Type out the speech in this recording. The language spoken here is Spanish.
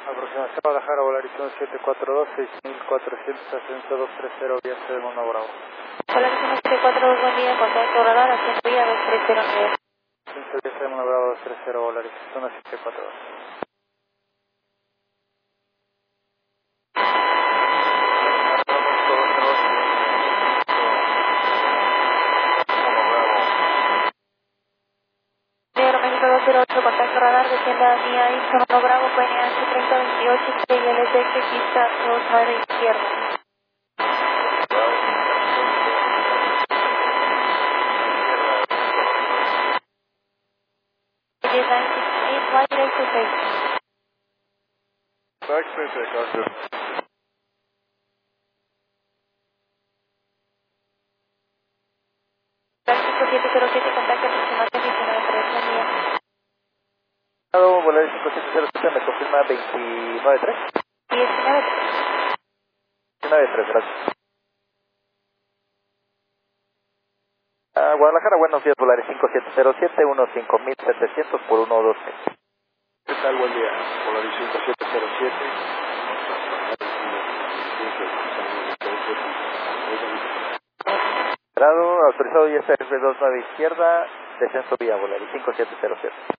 Aproximación Guadalajara, Volaris 1742, 6400, ascenso 230, vía C de Mono Bravo. Volaris 1742, buen día, contacto radar, ascenso vía 2309. Ascenso vía C de Mono Bravo 230, Volaris 1742. Aeroméxico 208, contacto radar, descienda vía Insta Mono Bravo, PNH 3028, CILSX, pista 29 izquierda. Flight direct to face. Backspace de Carter. Flight 5707, contacto aproximación 19.3, buen día. Volaris 5707, me confirma 293. 19.3. 193, gracias. Guadalajara, buenos días, Volaris 5707, 15700 por 112. ¿Qué tal? Buen día. Volaris 5707. Grado, autorizado ISF 29 izquierda, descenso vía Volaris 5707.